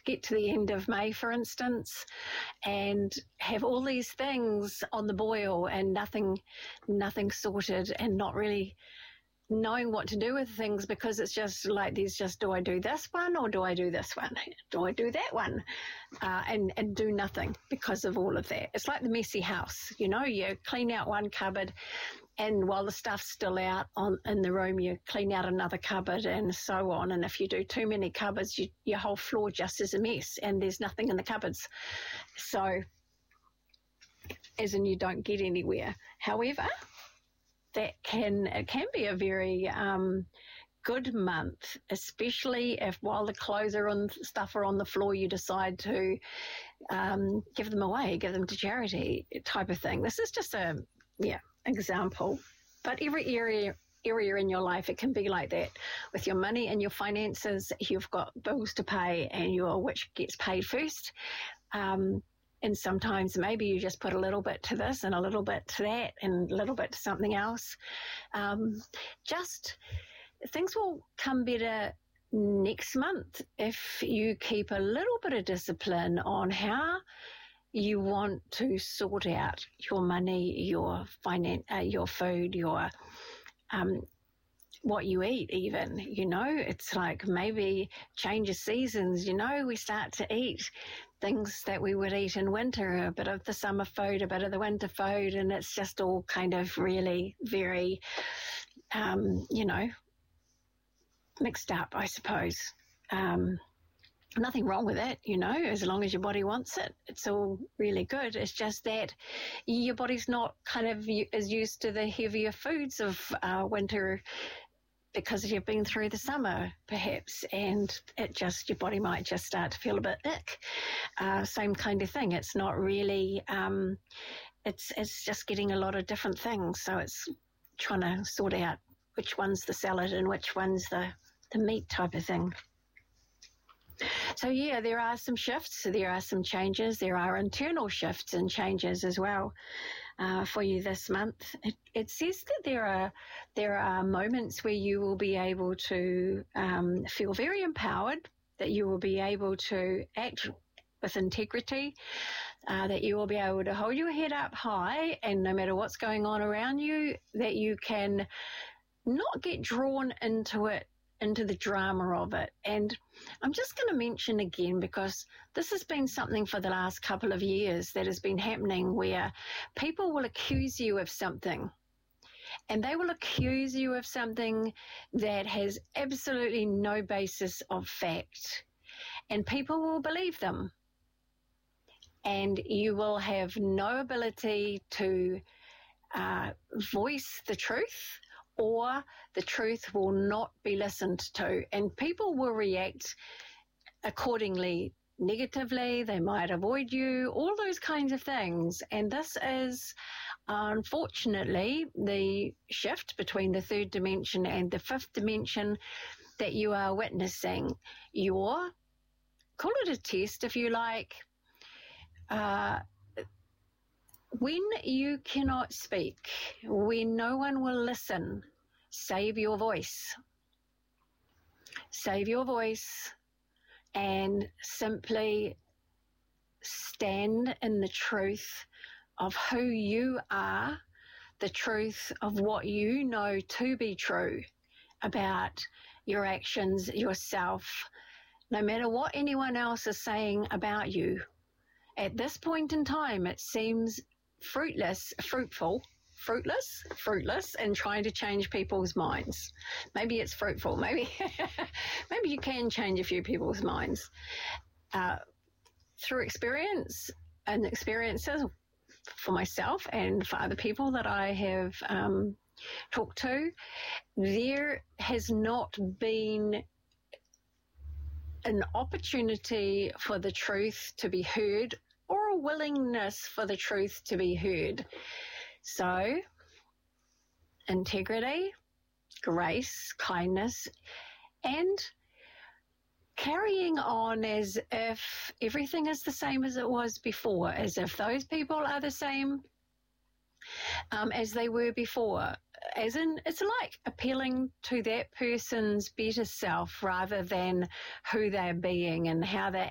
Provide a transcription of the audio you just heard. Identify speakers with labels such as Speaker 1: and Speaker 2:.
Speaker 1: get to the end of May, for instance, and have all these things on the boil and nothing sorted, and not really knowing what to do with things, because it's just like there's just, do I do this one or do I do this one? Do I do that one? And do nothing because of all of that. It's like the messy house, you clean out one cupboard, and while the stuff's still out in the room, you clean out another cupboard, and so on. And if you do too many cupboards, your whole floor just is a mess, and there's nothing in the cupboards. So, as in, you don't get anywhere. However, it can be a very good month, especially if while the clothes stuff are on the floor, you decide to give them away, give them to charity type of thing. This is just a example, but every area in your life, it can be like that. With your money and your finances, you've got bills to pay, and which gets paid first. And sometimes maybe you just put a little bit to this and a little bit to that and a little bit to something else. Just things will come better next month if you keep a little bit of discipline on how you want to sort out your money, your finance, your food, your what you eat even, it's like maybe change of seasons, we start to eat things that we would eat in winter, a bit of the summer food, a bit of the winter food, and it's just all kind of really very, mixed up, I suppose. Nothing wrong with it, as long as your body wants it, it's all really good. It's just that your body's not kind of as used to the heavier foods of winter, because you've been through the summer, perhaps, and your body might just start to feel a bit ick. Same kind of thing. It's not really, it's just getting a lot of different things. So it's trying to sort out which one's the salad and which one's the meat type of thing. So, there are some shifts, there are some changes, there are internal shifts and changes as well for you this month. It says that there are moments where you will be able to feel very empowered, that you will be able to act with integrity, that you will be able to hold your head up high, and no matter what's going on around you, that you can not get drawn into the drama of it. And I'm just going to mention again, because this has been something for the last couple of years that has been happening, where people will accuse you of something, and they will accuse you of something that has absolutely no basis of fact, and people will believe them, and you will have no ability to voice the truth, or the truth will not be listened to, and people will react accordingly, negatively. They might avoid you, all those kinds of things. And this is, unfortunately, the shift between the third dimension and the fifth dimension that you are witnessing. Call it a test if you like. When you cannot speak, when no one will listen, save your voice. Save your voice and simply stand in the truth of who you are, the truth of what you know to be true about your actions, yourself, no matter what anyone else is saying about you. At this point in time, it seems fruitless, and trying to change people's minds. Maybe it's fruitful. Maybe you can change a few people's minds through experience and experiences for myself and for other people that I have talked to. There has not been an opportunity for the truth to be heard, or a willingness for the truth to be heard. So, integrity, grace, kindness, and carrying on as if everything is the same as it was before, as if those people are the same as they were before. As in, it's like appealing to that person's better self rather than who they're being and how they're